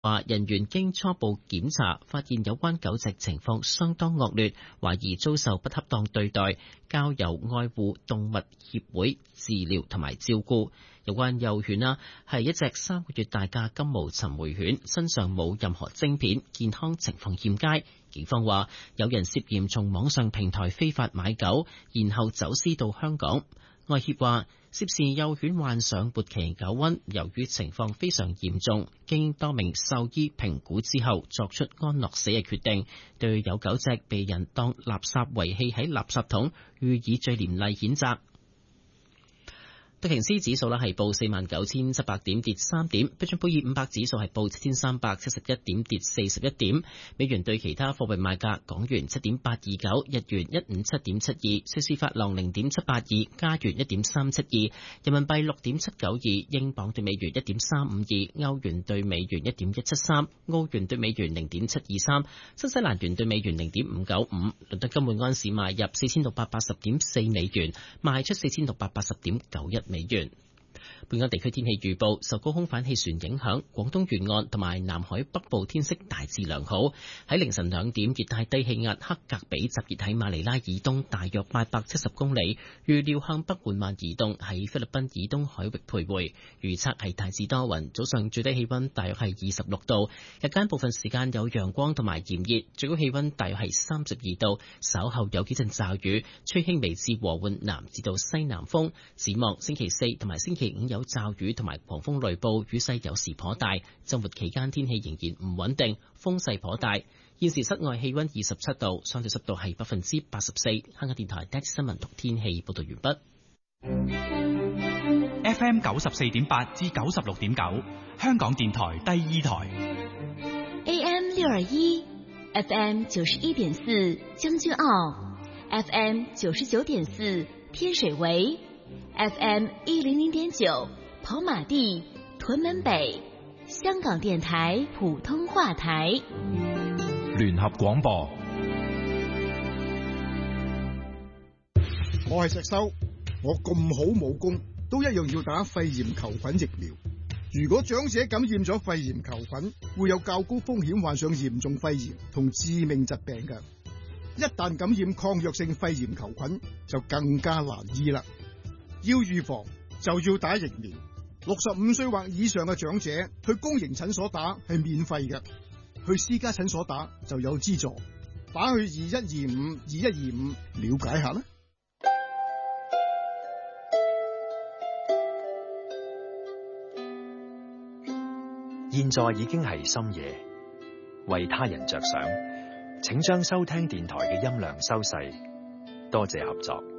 話人員經初步檢查，發現有關狗隻情況相當惡劣，懷疑遭受不恰當對待，交由愛護動物協會治療同埋照顧。有關幼犬係一隻3個月大嘅金毛尋回犬，身上冇任何晶片，健康情況欠佳。警方話有人涉嫌從網上平台非法買狗，然後走私到香港。愛協話涉事幼犬患上末期狗瘟，由於情況非常嚴重，經多名獸醫評估之後作出安樂死嘅決定，對有狗隻被人當垃圾遺棄喺垃圾桶予以最嚴厲譴責。道瓊斯指數係報49,700點，跌3點；標準普爾500指數係報7,371點，跌41點。美元對其他貨幣賣價：港元7.829，日元157.72，瑞士法郎0.782，加元1.372，人民幣6.792，英鎊對美元1.352，歐元對美元1.173，澳元對美元0.723，新西蘭元對美元0.595。倫敦金每安士賣入4,680.4美元，賣出4,680.91美元。本港地區天氣預報，受高空反氣旋影響，廣東沿岸同埋南海北部天色大致良好。喺凌晨2點，熱帶低氣壓克格比集結喺馬尼拉以東大約870公里，預料向北緩慢移動，喺菲律賓以東海域徘徊。預測係大致多雲，早上最低氣溫大約係26度，日間部分時間有陽光同埋炎熱，最高氣溫大約係32度。稍後有幾陣驟雨，吹輕微至和緩南至到西南風。展望星期4同埋星期5有驟雨同埋狂風雷暴，雨勢有時頗大。周末期間天氣仍然唔穩定，風勢頗大。現時室外氣溫27度，相對濕度係84%。香港電台第一新聞同天氣報道完畢。 FM 94.8至96.9，香港電台第2台。 AM 621 FM 91.4將軍澳 FM 99.4天水圍FM 100.9跑馬地屯門北，香港電台普通話台聯合廣播。 我係石修，我咁好武功都一樣要打肺炎球菌疫苗。如果長者感染咗肺炎球菌，會有較高風險患上嚴重肺炎同致命疾病嘅。一旦感染抗藥性肺炎球菌，就更加難醫啦。要預防就要打疫苗。65歲或以上嘅長者去公營診所打係免費嘅，去私家診所打就有資助。打去21252125了解下啦。 現在已經係深夜，為他人着想，請將收聽電台嘅音量收細，多謝合作。